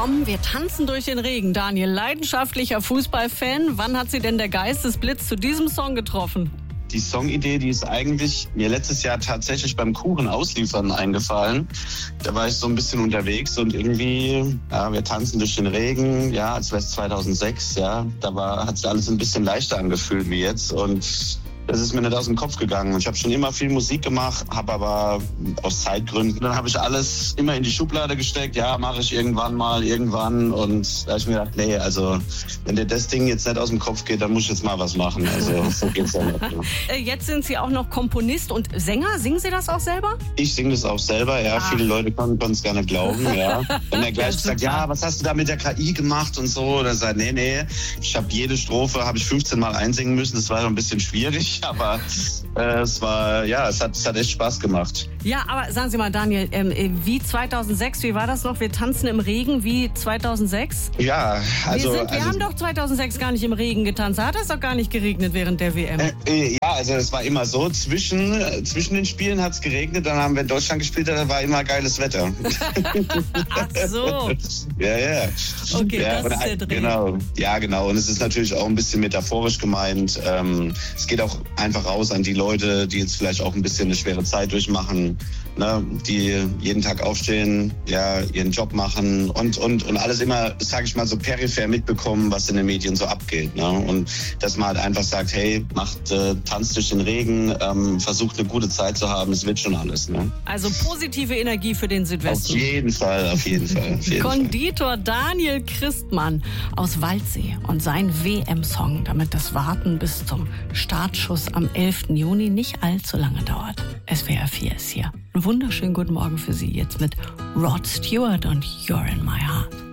Komm, wir tanzen durch den Regen. Daniel, leidenschaftlicher Fußballfan. Wann hat Sie denn der Geistesblitz zu diesem Song getroffen? Die Songidee, die ist eigentlich mir letztes Jahr tatsächlich beim Kuchen ausliefern eingefallen. Da war ich so ein bisschen unterwegs und irgendwie, ja, wir tanzen durch den Regen, ja, als wäre es 2006, ja, hat sich alles ein bisschen leichter angefühlt wie jetzt und das ist mir nicht aus dem Kopf gegangen. Ich habe schon immer viel Musik gemacht, habe aber aus Zeitgründen, dann habe ich alles immer in die Schublade gesteckt. Ja, mache ich irgendwann. Und da habe ich mir gedacht, nee, also wenn dir das Ding jetzt nicht aus dem Kopf geht, dann muss ich jetzt mal was machen. Also so geht's ja nicht. Ne? Jetzt sind Sie auch noch Komponist und Sänger. Singen Sie das auch selber? Ich singe das auch selber, ja. Ach. Viele Leute konnten es gar nicht glauben, ja. Wenn er gleich sagt, ja, was hast du da mit der KI gemacht und so, dann sagt nee, ich habe jede Strophe 15 Mal einsingen müssen. Das war so ein bisschen schwierig. Aber es hat echt Spaß gemacht. Ja, aber sagen Sie mal, Daniel, wie 2006, wie war das noch? Wir tanzen im Regen wie 2006? Ja, wir haben doch 2006 gar nicht im Regen getanzt. Da hat es doch gar nicht geregnet während der WM. Also es war immer so, zwischen den Spielen hat es geregnet, dann haben wir in Deutschland gespielt, da war immer geiles Wetter. Ach so. Ja. Okay, ja, das ist der Dreh. Genau. Ja, genau. Und es ist natürlich auch ein bisschen metaphorisch gemeint. Es geht auch einfach raus an die Leute, die jetzt vielleicht auch ein bisschen eine schwere Zeit durchmachen, ne, die jeden Tag aufstehen, ja, ihren Job machen und alles immer, sage ich mal, so peripher mitbekommen, was in den Medien so abgeht. Ne? Und dass man halt einfach sagt, hey, tanzt durch den Regen, versucht eine gute Zeit zu haben, es wird schon alles. Ne? Also positive Energie für den Südwesten. Auf jeden Fall. Konditor Daniel Christmann aus Waldsee und sein WM-Song, damit das Warten bis zum Startschuss am 11. Juni nicht allzu lange dauert. SWR 4 ist hier. Einen wunderschönen guten Morgen für Sie jetzt mit Rod Stewart und You're in My Heart.